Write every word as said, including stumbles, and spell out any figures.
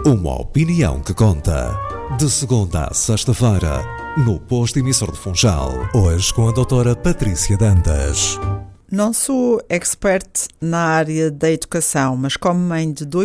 Uma opinião que conta. De segunda a sexta-feira, no Posto Emissor de Funchal. Hoje com a doutora Patrícia Dantas. Não sou expert na área da educação, mas como mãe de dois